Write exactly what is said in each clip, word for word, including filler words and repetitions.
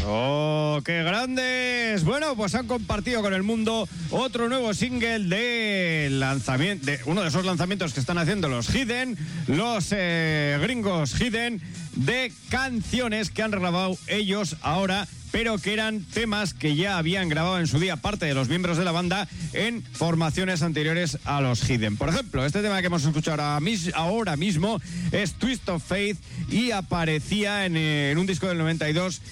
¡Oh, qué grandes! Bueno, pues han compartido con el mundo otro nuevo single de lanzamiento, de uno de esos lanzamientos que están haciendo los Hidden, los eh, gringos Hidden, de canciones que han grabado ellos ahora, pero que eran temas que ya habían grabado en su día parte de los miembros de la banda en formaciones anteriores a los Hidden. Por ejemplo, este tema que hemos escuchado ahora, mis, ahora mismo es Twist of Faith y aparecía en, en un disco del noventa y dos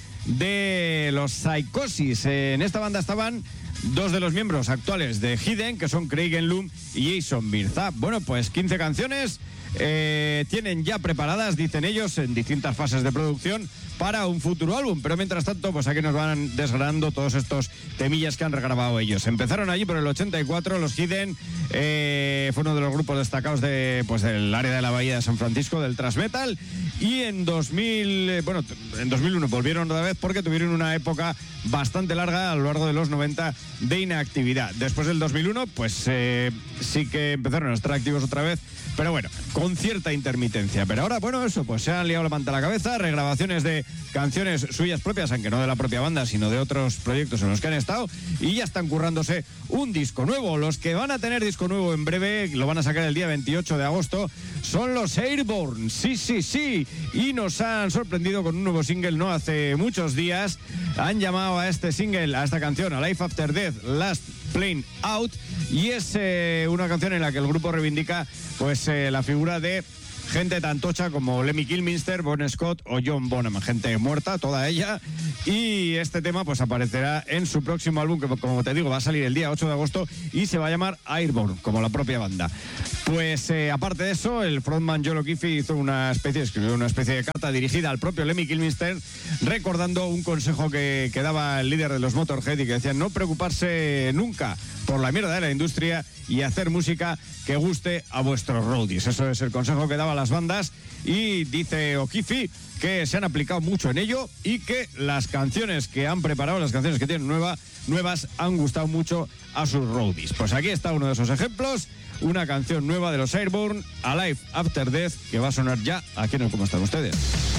de los Psychosis. En esta banda estaban dos de los miembros actuales de Hidden, que son Craig Loom y Jason Mirza. Bueno, pues quince canciones eh, tienen ya preparadas, dicen ellos, en distintas fases de producción para un futuro álbum, pero mientras tanto, pues aquí nos van desgranando todos estos temillas que han regrabado ellos. Empezaron allí por el ochenta y cuatro, los Hidden eh, fue uno de los grupos destacados de, pues, del área de la Bahía de San Francisco, del thrash metal, y en dos mil, eh, bueno, en dos mil uno volvieron otra vez porque tuvieron una época bastante larga a lo largo de los noventa de inactividad. Después del dos mil uno, pues eh, sí que empezaron a estar activos otra vez, pero bueno, con cierta intermitencia. Pero ahora, bueno, eso, pues se han liado la manta a la cabeza, regrabaciones de canciones suyas propias, aunque no de la propia banda, sino de otros proyectos en los que han estado, y ya están currándose un disco nuevo. Los que van a tener disco nuevo en breve, lo van a sacar el día veintiocho de agosto, son los Airborne. Sí, sí, sí, y nos han sorprendido con un nuevo single no hace muchos días. Han llamado a este single, a esta canción, a Life After Death, Last Plane Out, y es eh, una canción en la que el grupo reivindica pues eh, la figura de gente tan tocha como Lemmy Kilmister, Bon Scott o John Bonham, gente muerta, toda ella. Y este tema pues aparecerá en su próximo álbum, que como te digo va a salir el día ocho de agosto y se va a llamar Airborne, como la propia banda. Pues eh, aparte de eso, el frontman Joel O'Keefe hizo una especie, escribió una especie de carta dirigida al propio Lemmy Kilmister, recordando un consejo que, que daba el líder de los Motorhead y que decía no preocuparse nunca por la mierda de la industria y hacer música que guste a vuestros roadies. Eso es el consejo que daba a las bandas, y dice O'Keefe que se han aplicado mucho en ello y que las canciones que han preparado, las canciones que tienen nueva, nuevas, han gustado mucho a sus roadies. Pues aquí está uno de esos ejemplos, una canción nueva de los Airborne, A Life After Death, que va a sonar ya aquí en el Cómo Están Ustedes.